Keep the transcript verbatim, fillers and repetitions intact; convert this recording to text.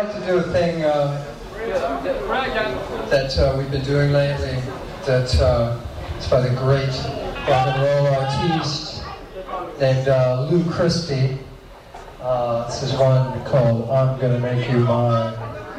like to do a thing uh, that uh, we've been doing lately. That uh, is by the great rock and roll artiste named uh, Lou Christie. Uh, this is one called "I'm Gonna Make You Mine."